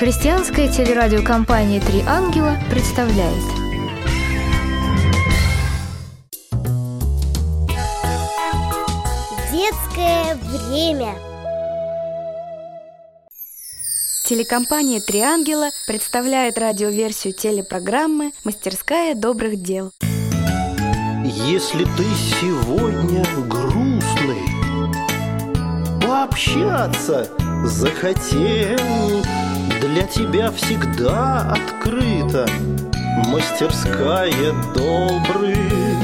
Христианская телерадиокомпания «Три ангела» представляет. Детское время. Телекомпания «Три ангела» представляет радиоверсию телепрограммы «Мастерская добрых дел». Если ты сегодня грустный, пообщаться захотел, для тебя всегда открыта мастерская добрых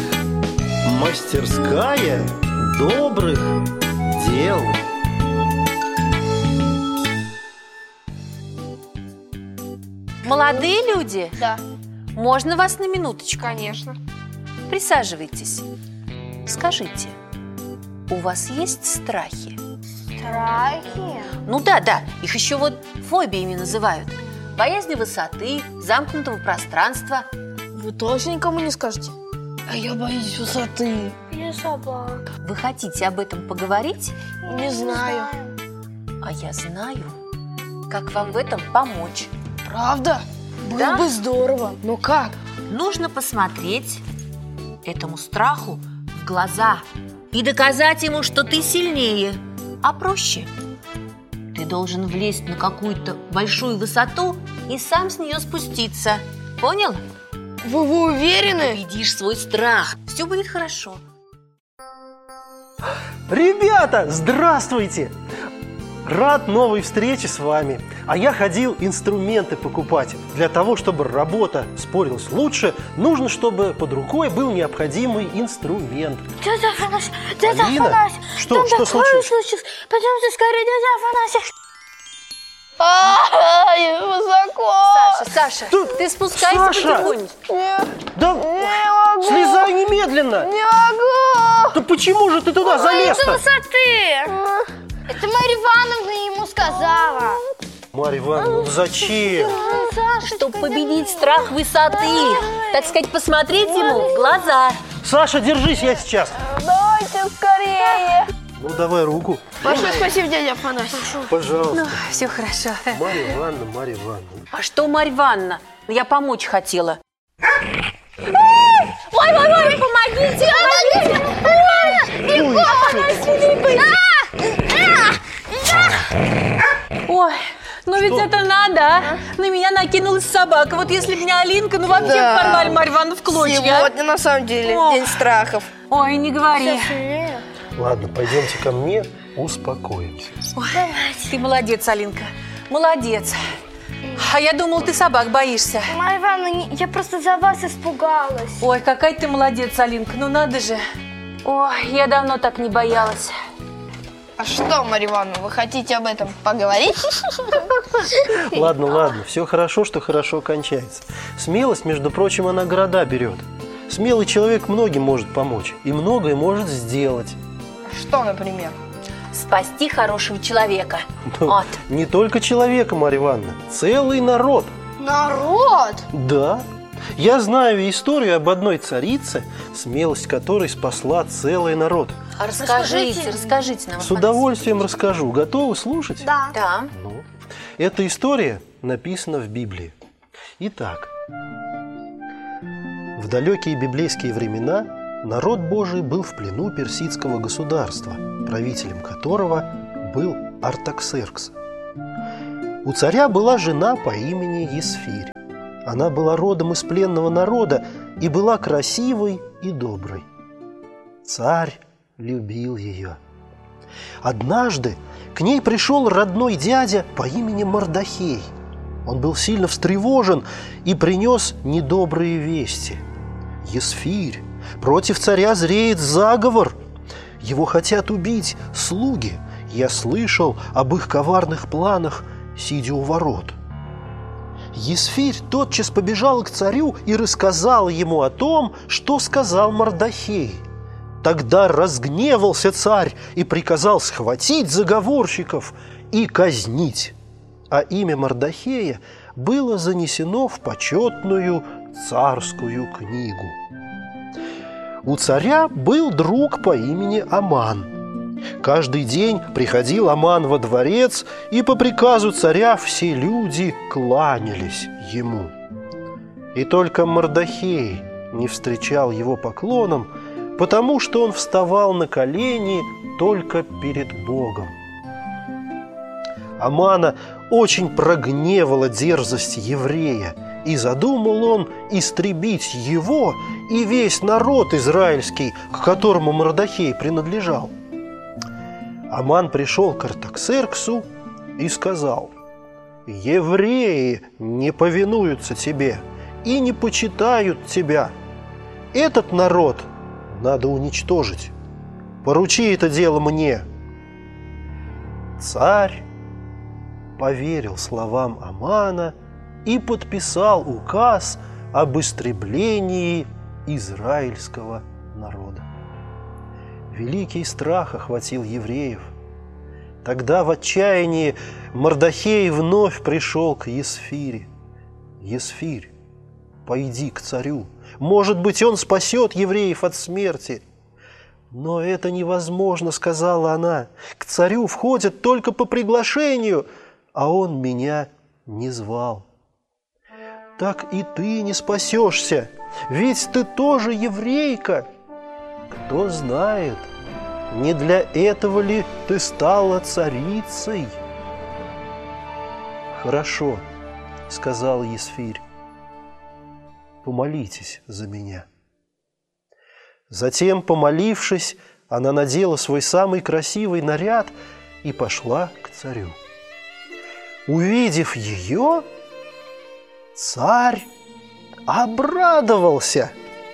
дел. Молодые люди? Да. Можно вас на минуточку? Конечно. Присаживайтесь. Скажите, у вас есть страхи? Страхи? Ну да, их еще вот фобиями называют. Боязнь высоты, замкнутого пространства. Вы точно никому не скажете? А я боюсь высоты. Я собак. Вы хотите об этом поговорить? Не знаю. А я знаю, как вам в этом помочь. Правда? Да? Было бы здорово. Но как? Нужно посмотреть этому страху в глаза и доказать ему, что ты сильнее. А проще. Ты должен влезть на какую-то большую высоту и сам с нее спуститься. Понял? Вы уверены? Победишь свой страх. Все будет хорошо. Ребята, здравствуйте! Рад новой встрече с вами. А я ходил инструменты покупать. Для того, чтобы работа спорилась лучше, нужно, чтобы под рукой был необходимый инструмент. Дядя Афанасий, Алина, что случилось? Пойдемте скорее, дядя Афанасий. Ай, высоко. Саша, ты спускайся потихонечку. Да слезай немедленно! Не могу. Да почему же ты туда залез-то? Высоты! Это Марья Ивановна ему сказала. Марья Ивановна, ну зачем? Чтобы победить страх высоты. Так сказать, посмотреть ему в глаза. Саша, держись, я сейчас. Давайте скорее. Ну, давай руку. Большое спасибо, дядя Афанасий. Пожалуйста. Все хорошо. Марья Ивановна. А что, Марья Ивановна? Я помочь хотела. Ой, помогите! Ой, ну ведь это надо, а? На меня накинулась собака. Вот если бы не Алинка, ну вообще порвали Марью Ивановну в клочья. Сегодня на самом деле день страхов. Ой, не говори. Ладно, пойдемте ко мне, успокоимся. Ой, ты молодец, Алинка, молодец. А я думал, ты собак боишься. Марья Ивановна, я просто за вас испугалась. Ой, какая ты молодец, Алинка, ну надо же. Ой, я давно так не боялась. А что, Марья Ивановна, вы хотите об этом поговорить? Ладно, все хорошо, что хорошо кончается. Смелость, между прочим, она города берет. Смелый человек многим может помочь и многое может сделать. Что, например? Спасти хорошего человека. Ну, Вот. не только человека, Марья Ивановна, целый народ. Народ? Да. Я знаю историю об одной царице, смелость которой спасла целый народ. А расскажите нам. С удовольствием расскажу. Готовы слушать? Да. Ну, эта история написана в Библии. Итак, в далекие библейские времена народ Божий был в плену персидского государства, правителем которого был Артаксеркс. У царя была жена по имени Есфирь. Она была родом из пленного народа и была красивой и доброй. Царь любил ее. Однажды к ней пришел родной дядя по имени Мардохей. Он был сильно встревожен и принес недобрые вести. Есфирь, против царя зреет заговор. Его хотят убить слуги. Я слышал об их коварных планах, сидя у ворот. Есфирь тотчас побежала к царю и рассказала ему о том, что сказал Мардохей. Тогда разгневался царь и приказал схватить заговорщиков и казнить. А имя Мардохея было занесено в почетную царскую книгу. У царя был друг по имени Аман. Каждый день приходил Аман во дворец, и по приказу царя все люди кланялись ему. И только Мордохей не встречал его поклоном, потому что он вставал на колени только перед Богом. Амана очень прогневала дерзость еврея, и задумал он истребить его и весь народ израильский, к которому Мордохей принадлежал. Аман пришел к Артаксерксу и сказал: «Евреи не повинуются тебе и не почитают тебя. Этот народ надо уничтожить. Поручи это дело мне». Царь поверил словам Амана и подписал указ об истреблении израильского народа. Великий страх охватил евреев. Тогда в отчаянии Мордохей вновь пришел к Есфире. «Есфирь, пойди к царю. Может быть, он спасет евреев от смерти». «Но это невозможно», — сказала она. «К царю входят только по приглашению, а он меня не звал». «Так и ты не спасешься, ведь ты тоже еврейка. Кто знает, не для этого ли ты стала царицей?» «Хорошо», — сказал Есфирь, — «помолитесь за меня». Затем, помолившись, она надела свой самый красивый наряд и пошла к царю. Увидев ее, царь обрадовался.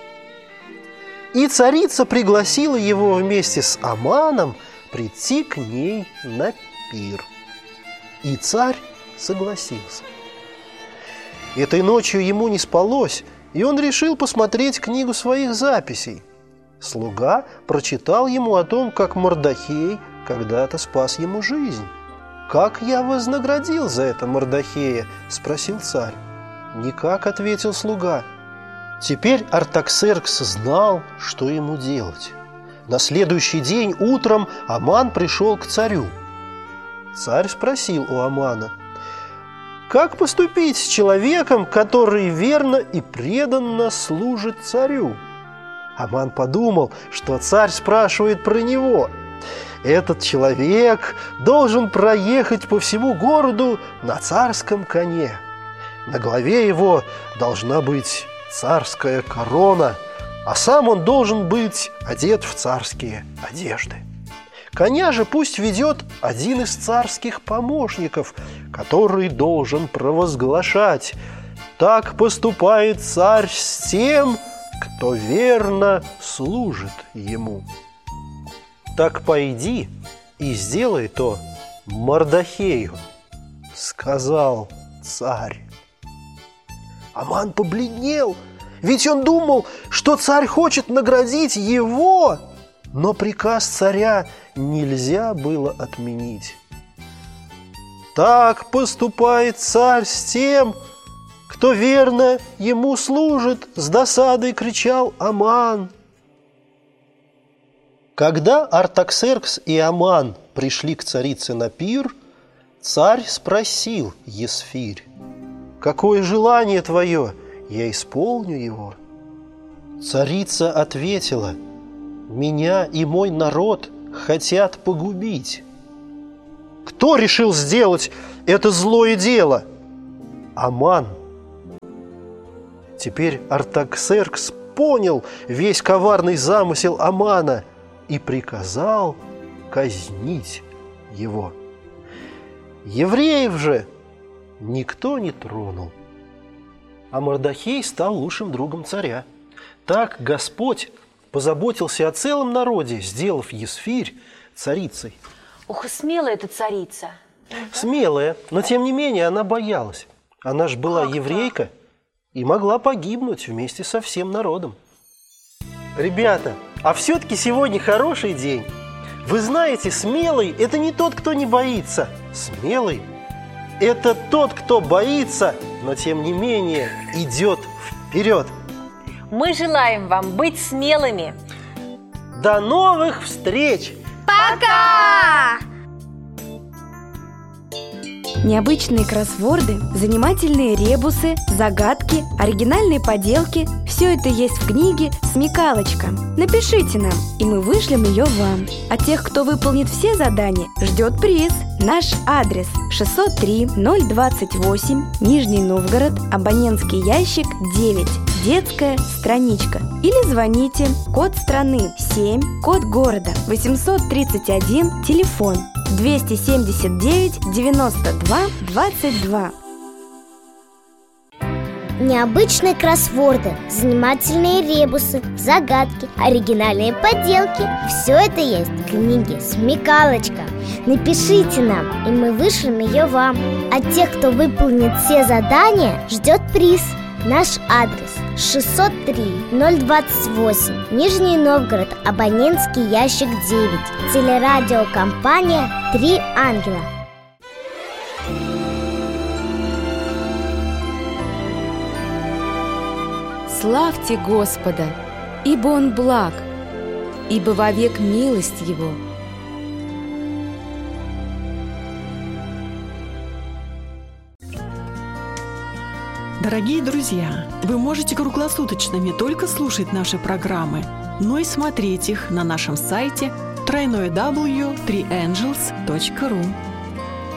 И царица пригласила его вместе с Аманом прийти к ней на пир. И царь согласился. Этой ночью ему не спалось, и он решил посмотреть книгу своих записей. Слуга прочитал ему о том, как Мордохей когда-то спас ему жизнь. «Как я вознаградил за это Мордохея?» – спросил царь. «Никак», – ответил слуга. Теперь Артаксеркс знал, что ему делать. На следующий день утром Аман пришел к царю. Царь спросил у Амана: «Как поступить с человеком, который верно и преданно служит царю?» Аман подумал, что царь спрашивает про него. Этот человек должен проехать по всему городу на царском коне. На голове его должна быть царская корона, а сам он должен быть одет в царские одежды. Коня же пусть ведет один из царских помощников, который должен провозглашать: «Так поступает царь с тем, кто верно служит ему». «Так пойди и сделай то Мордохею», — сказал царь. Аман побледнел, ведь он думал, что царь хочет наградить его, но приказ царя нельзя было отменить. «Так поступает царь с тем, кто верно ему служит», — с досадой кричал Аман. Когда Артаксеркс и Аман пришли к царице на пир, царь спросил Есфирь: «Какое желание твое? Я исполню его». Царица ответила: «Меня и мой народ хотят погубить». «Кто решил сделать это злое дело?» «Аман». Теперь Артаксеркс понял весь коварный замысел Амана и приказал казнить его. Евреев же никто не тронул. А Мордохей стал лучшим другом царя. Так Господь позаботился о целом народе, сделав Есфирь царицей. Ох, и смелая эта царица. Смелая, но тем не менее она боялась. Она ж была еврейка и могла погибнуть вместе со всем народом. Ребята, а все-таки сегодня хороший день. Вы знаете, смелый – это не тот, кто не боится. Смелый – это тот, кто боится, но тем не менее идет вперед. Мы желаем вам быть смелыми. До новых встреч! Пока! Необычные кроссворды, занимательные ребусы, загадки, оригинальные поделки – все это есть в книге «Смекалочка». Напишите нам, и мы вышлем ее вам. А тех, кто выполнит все задания, ждет приз. Наш адрес 603-028, Нижний Новгород, абонентский ящик 9, детская страничка. Или звоните, код страны 7, код города 831, телефон 279 92 22. Необычные кроссворды, занимательные ребусы, загадки, оригинальные поделки – все это есть в книге «Смекалочка». Напишите нам, и мы вышлем ее вам. А тех, кто выполнит все задания, ждет приз. Наш адрес 603-028, Нижний Новгород, абонентский ящик 9, телерадиокомпания «Три ангела». Славьте Господа, ибо Он благ, ибо вовек милость Его. Дорогие друзья, вы можете круглосуточно не только слушать наши программы, но и смотреть их на нашем сайте www.3angels.ru.